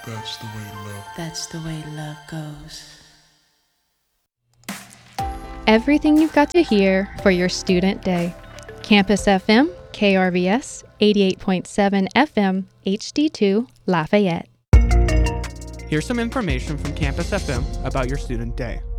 That's the way love. That's the way love goes. Everything you've got to hear for your student day. Campus FM, KRVS, 88.7 FM, HD2, Lafayette. Here's some information from Campus FM about your student day.